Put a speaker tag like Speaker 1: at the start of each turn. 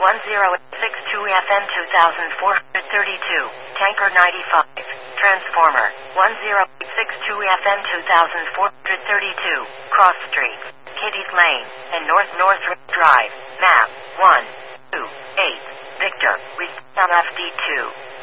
Speaker 1: FN 2432, Tanker 95, Transformer, 10862 FN 2432, Cross Street, Kitty's Lane, and North Drive, map, 128, Victor, respond FD2.